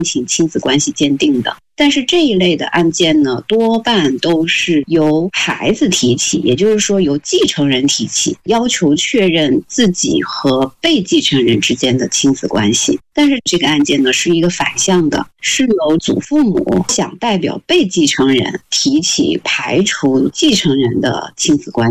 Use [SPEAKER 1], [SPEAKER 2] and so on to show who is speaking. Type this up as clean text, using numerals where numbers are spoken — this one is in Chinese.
[SPEAKER 1] 请亲子关系鉴定的。但是这一类的案件呢，多半都是由孩子提起，也就是说由继承人提起，要求确认自己和被继承人之间的亲子关系。但是这个案件呢，是一个反向的，是由祖父母想代表被继承人提起排除继承人的亲子关系。